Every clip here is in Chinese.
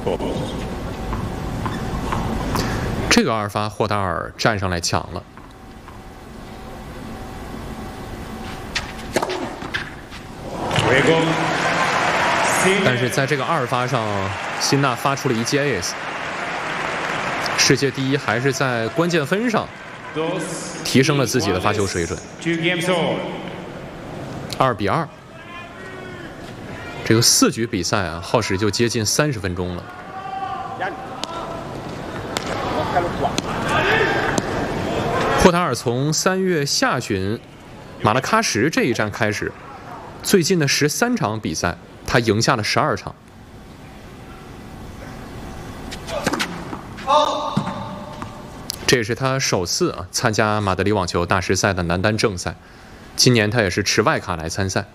这个二发霍达尔站上来抢了，但是在这个二发上，辛纳发出了一记 ace。世界第一还是在关键分上提升了自己的发球水准。2比2，这个4局比赛啊，耗时就接近30分钟了。霍达尔从3月下旬马拉喀什这一战开始，最近的13场比赛，他赢下了12场。这也是他首次参加马德里网球大师赛的男单正赛，今年他也是持外卡来参赛。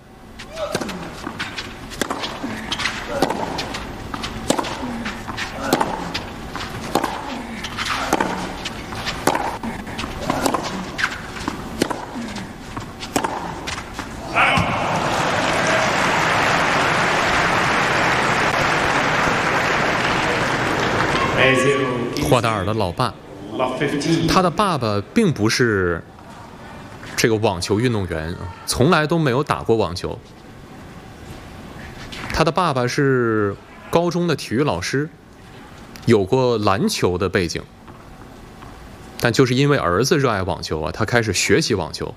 霍达尔的老爸，他的爸爸并不是这个网球运动员，从来都没有打过网球。他的爸爸是高中的体育老师，有过篮球的背景，但就是因为儿子热爱网球啊，他开始学习网球，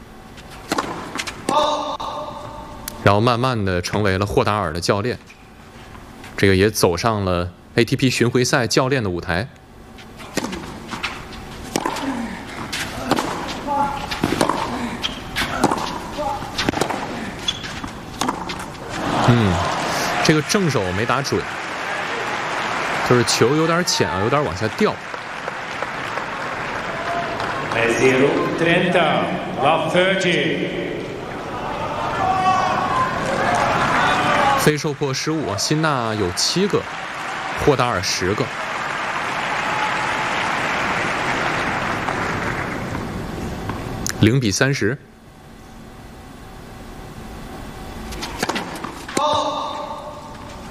然后慢慢的成为了霍达尔的教练，这个也走上了 ATP 巡回赛教练的舞台。这个正手没打准，就是球有点浅啊，有点往下掉。非受迫失误，辛纳有7个，霍达尔10个。0比30。